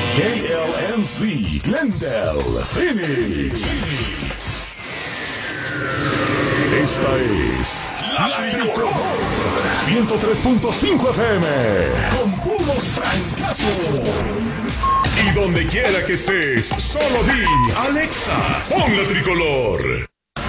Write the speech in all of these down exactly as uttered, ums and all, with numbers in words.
K L M C, Glendale, Phoenix. Esta es La Tricolor ciento tres punto cinco F M con puros francazos. Y donde quiera que estés, solo di Alexa, pon La Tricolor.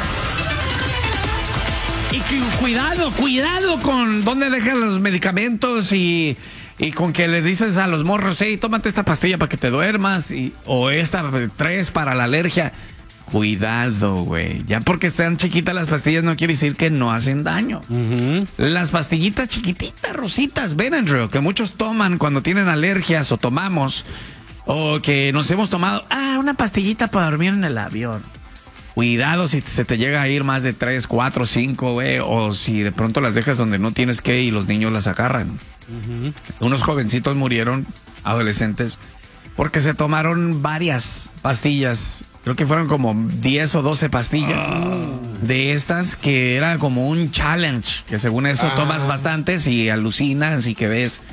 Y cuidado, cuidado con dónde dejas los medicamentos y, y con que le dices a los morros, hey, tómate esta pastilla para que te duermas y, o esta tres para la alergia. Cuidado, güey. Ya porque sean chiquitas las pastillas no quiere decir que no hacen daño. Uh-huh. Las pastillitas chiquititas, rositas, Benadryl, que muchos toman cuando tienen alergias o tomamos, o que nos hemos tomado, ah, una pastillita para dormir en el avión. Cuidado si se te llega a ir más de tres, cuatro, cinco, güey, o si de pronto las dejas donde no tienes que y los niños las agarran. Uh-huh. Unos jovencitos murieron, adolescentes, porque se tomaron varias pastillas. Creo que fueron como diez o doce pastillas oh. de estas que era como un challenge, que según eso ah. tomas bastantes y alucinas y que ves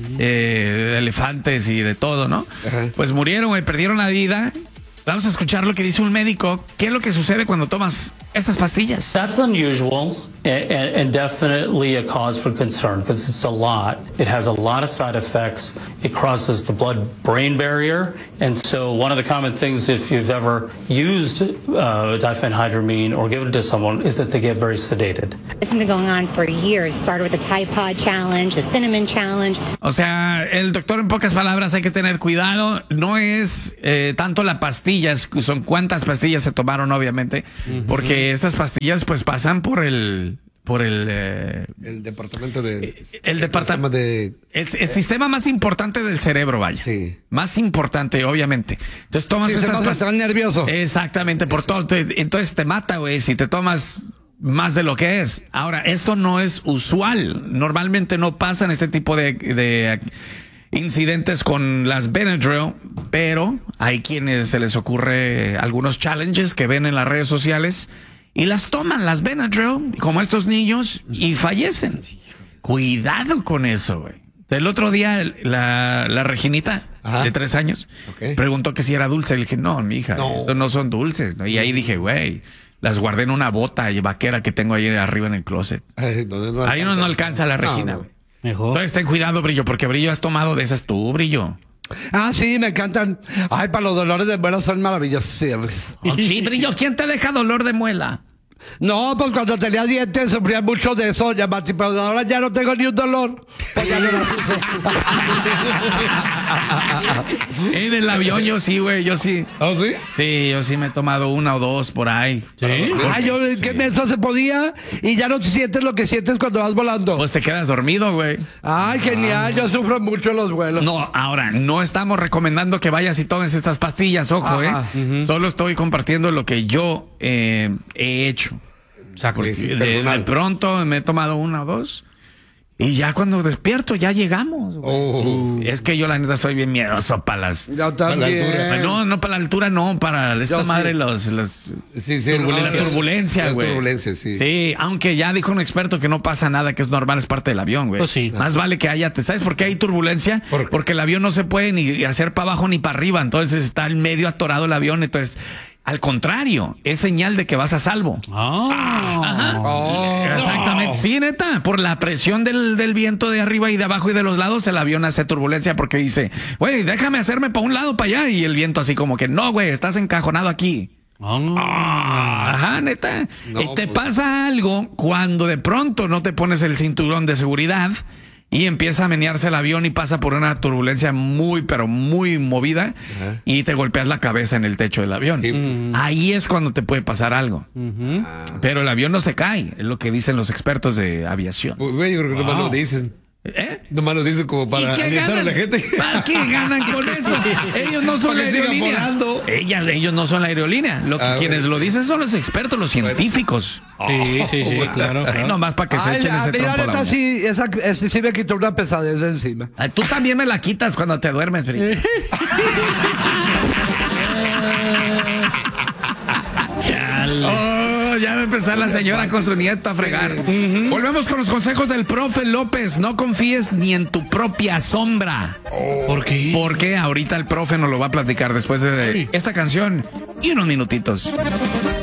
eh, elefantes y de todo, ¿no? Ajá. Pues murieron y perdieron la vida. Vamos a escuchar lo que dice un médico. ¿Qué es lo que sucede cuando tomas estas pastillas? That's unusual and, and definitely a cause for concern because it's a lot. It has a lot of side effects. It crosses the blood-brain barrier. And so one of the common things if you've ever used uh, diphenhydramine or given it to someone is that they get very sedated. This has been going on for years. It started with the Tide Pod Challenge, the Cinnamon Challenge. O sea, el doctor en pocas palabras hay que tener cuidado. No es eh, tanto la pastilla, son cuántas pastillas se tomaron, obviamente, uh-huh. porque estas pastillas pues pasan por el por el eh, el departamento de el departamento de el, el sistema más importante del cerebro, vaya. Sí. Más importante, obviamente. Entonces tomas sí, estas pastillas. Estás nervioso. Exactamente, por todo. Te, entonces te mata, güey, si te tomas más de lo que es. Ahora, esto no es usual. Normalmente no pasan este tipo de, de incidentes con las Benadryl, pero hay quienes se les ocurre algunos challenges que ven en las redes sociales y las toman, las Benadryl, como estos niños, y fallecen. Cuidado con eso, güey. El otro día, la, la Reginita, ajá, de tres años, okay, preguntó que si era dulce. Le dije, no, mi hija, no, estos no son dulces. Y ahí dije, güey, las guardé en una bota vaquera que tengo ahí arriba en el closet. Ay, no, no ahí no, no alcanza la Regina, güey. No, no. Mejor. Entonces ten cuidado, Brillo, porque Brillo has tomado de esas tú, Brillo. Ah, sí, me encantan. Ay, para los dolores de muela son maravillosos. Oh, sí, Brillo, ¿quién te deja dolor de muela? No, pues cuando tenía dientes sufría mucho de eso, ya, pero ahora ya no tengo ni un dolor. Pues ya no en el avión yo sí, güey, yo sí. ¿Oh, sí? Sí, yo sí me he tomado una o dos por ahí. ¿Sí? Ah, yo, sí. ¿Qué menso se podía? Y ya no sientes lo que sientes cuando vas volando. Pues te quedas dormido, güey. Ay, genial, ah. yo sufro mucho en los vuelos. No, ahora, no estamos recomendando que vayas y tomes estas pastillas, ojo, ajá, eh. Uh-huh. Solo estoy compartiendo lo que yo eh, he hecho. O sea, porque sí, de, de pronto me he tomado una o dos y ya cuando despierto ya llegamos. Oh. Es que yo la neta soy bien miedoso para las para la altura. No, no para la altura, no, para esta yo madre sí. los, los sí, sí, turbulencias. La turbulencia, güey. Turbulencia, sí. Sí, aunque ya dijo un experto que no pasa nada, que es normal, es parte del avión, güey. Pues sí. Más vale que haya, ¿sabes por qué hay turbulencia? ¿Por Porque el avión no se puede ni hacer para abajo ni para arriba, entonces está en medio atorado el avión, entonces al contrario, es señal de que vas a salvo. Oh. Ajá. Oh. Exactamente. Sí, neta. Por la presión del, del viento de arriba y de abajo y de los lados, el avión hace turbulencia porque dice, güey, déjame hacerme para un lado, para allá. Y el viento así como que, no, güey, estás encajonado aquí. Oh. Oh. Ajá, neta. No, y te pues... pasa algo cuando de pronto no te pones el cinturón de seguridad y empieza a menearse el avión y pasa por una turbulencia muy, pero muy movida. Uh-huh. Y te golpeas la cabeza en el techo del avión. Sí. Uh-huh. Ahí es cuando te puede pasar algo. Uh-huh. Pero el avión no se cae, es lo que dicen los expertos de aviación. Pues, güey, yo creo que wow. nomás lo dicen. ¿Eh? Nomás lo dicen como para alientar a la gente. ¿Para qué ganan con eso? Ellos no son la aerolínea. Ellas, ellos no son la aerolínea. Lo que, ah, quienes bueno, lo dicen son los expertos, los científicos. Bueno. Sí, sí, sí, claro. claro. Nomás para que se Ay, echen ese trompo a la uña. Sí, esa, esa, sí me quitó una pesadez encima. Ay, tú también me la quitas cuando te duermes, Fri. Chale. Oh, No, ya va a empezar la señora con su nieto a fregar. Uh-huh. Volvemos con los consejos del profe López. No confíes ni en tu propia sombra. Oh. ¿Por qué? Porque ahorita el profe nos lo va a platicar después de Ay. esta canción y unos minutitos.